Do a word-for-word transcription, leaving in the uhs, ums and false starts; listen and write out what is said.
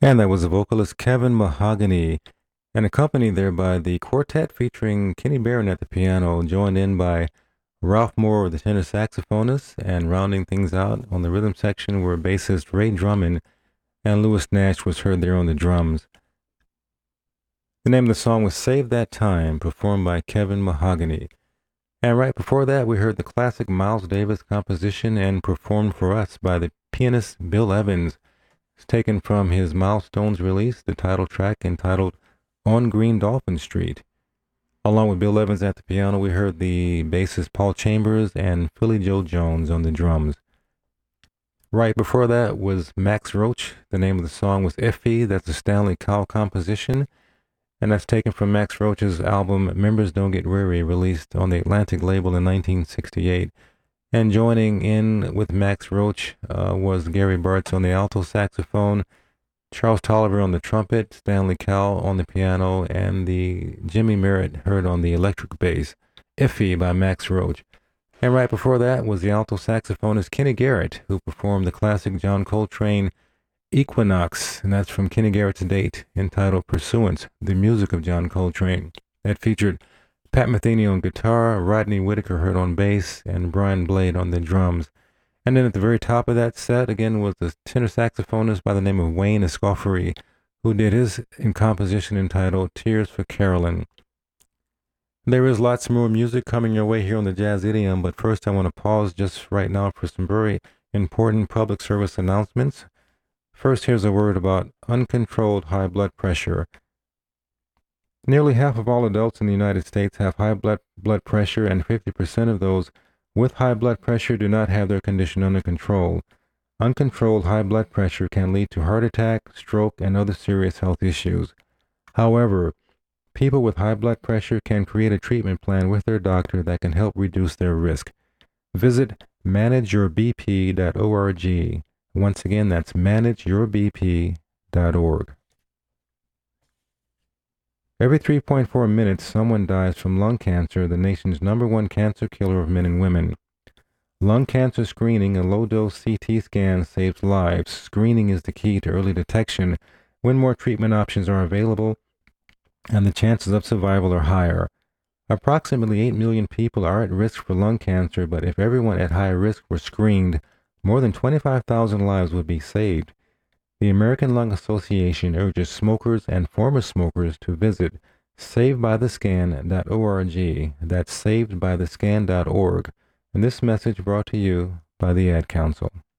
And that was the vocalist Kevin Mahogany, and accompanied there by the quartet featuring Kenny Barron at the piano, joined in by Ralph Moore, the tenor saxophonist, and rounding things out on the rhythm section were bassist Ray Drummond, and Lewis Nash was heard there on the drums. The name of the song was Save That Time, performed by Kevin Mahogany. And right before that, we heard the classic Miles Davis composition and performed for us by the pianist Bill Evans. It's taken from his Milestones release, the title track entitled On Green Dolphin Street. Along with Bill Evans at the piano, we heard the bassist Paul Chambers and Philly Joe Jones on the drums. Right before that was Max Roach. The name of the song was Iffy. That's a Stanley Cowell composition, and that's taken from Max Roach's album Members Don't Get Weary, released on the Atlantic label in nineteen sixty-eight. And joining in with Max Roach uh, was Gary Bartz on the alto saxophone, Charles Tolliver on the trumpet, Stanley Cowell on the piano, and the Jimmy Merritt heard on the electric bass. Iffy by Max Roach. And right before that was the alto saxophonist Kenny Garrett, who performed the classic John Coltrane Equinox, and that's from Kenny Garrett's date, entitled Pursuance, the music of John Coltrane. That featured Pat Metheny on guitar, Rodney Whitaker heard on bass, and Brian Blade on the drums. And then at the very top of that set, again, was the tenor saxophonist by the name of Wayne Escoffery, who did his composition entitled Tears for Carolyn. There is lots more music coming your way here on the Jazz Idiom, but first I want to pause just right now for some very important public service announcements. First, here's a word about uncontrolled high blood pressure. Nearly half of all adults in the United States have high blood, blood pressure, and fifty percent of those with high blood pressure do not have their condition under control. Uncontrolled high blood pressure can lead to heart attack, stroke, and other serious health issues. However, people with high blood pressure can create a treatment plan with their doctor that can help reduce their risk. Visit manage your b p dot org. Once again, that's manage your b p dot org. Every three point four minutes, someone dies from lung cancer, the nation's number one cancer killer of men and women. Lung cancer screening and low-dose C T scan saves lives. Screening is the key to early detection when more treatment options are available, and the chances of survival are higher. Approximately eight million people are at risk for lung cancer, but if everyone at high risk were screened, more than twenty-five thousand lives would be saved. The American Lung Association urges smokers and former smokers to visit saved by the scan dot org. That's saved by the scan dot org. And this message brought to you by the Ad Council.